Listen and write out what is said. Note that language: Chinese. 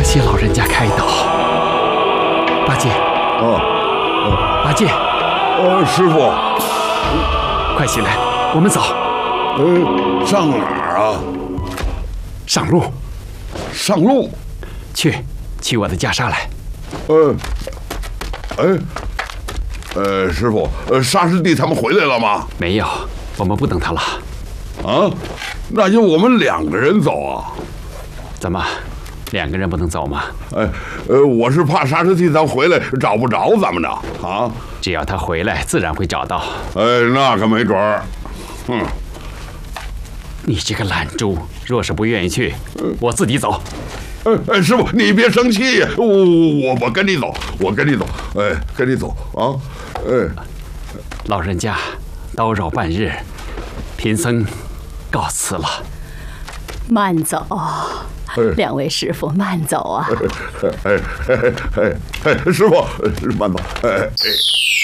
谢老人家开导。八戒，八戒， 师傅， 快起来，我们走。 上哪儿啊？ 上路。 上路？ 取我的袈裟来。 师傅，沙师弟他们回来了吗？ 没有，我们不等他了。 啊，那就我们2个人走啊？ 怎么，2个人不能走吗？ 我是怕沙师弟他回来找不着咱们呢。啊， 只要他回来，自然会找到。 那可没准儿。 你这个懒猪，若是不愿意去，我自己走。 师傅，你别生气，我跟你走，我跟你走，跟你走啊！ 老人家，叨扰半日，贫僧告辞了。 慢走，2位师傅慢走啊！ 师傅慢走。